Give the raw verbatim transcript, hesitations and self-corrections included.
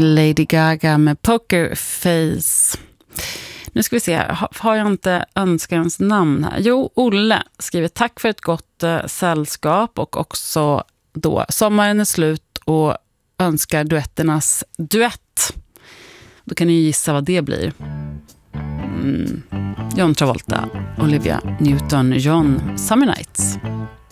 Lady Gaga med Poker Face. Nu ska vi se, har jag inte önskarens namn här? Jo, Olle skriver tack för ett gott eh, sällskap och också då sommaren är slut och önskar duetternas duett. Då kan ni gissa vad det blir. Mm. John Travolta, Olivia Newton-John, Summer Nights.